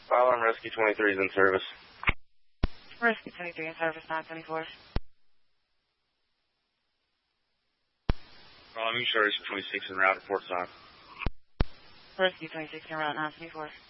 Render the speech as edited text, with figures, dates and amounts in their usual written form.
File on Rescue 23 is in service. Rescue 23 in service, 924. Rescue 26 en route, report time. Rescue 26 en route, 924.